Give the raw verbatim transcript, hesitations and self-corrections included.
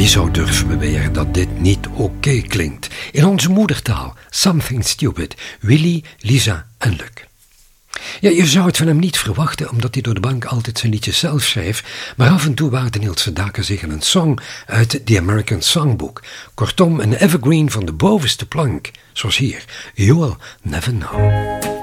Wie zou durven beweren dat dit niet oké klinkt? In onze moedertaal, Something Stupid, Willy, Lisa en Luc. Ja, je zou het van hem niet verwachten, omdat hij door de bank altijd zijn liedjes zelf schreef, maar af en toe waagde Niels Sedaka zich aan een song uit The American Songbook. Kortom, een evergreen van de bovenste plank, zoals hier, You'll Never Know.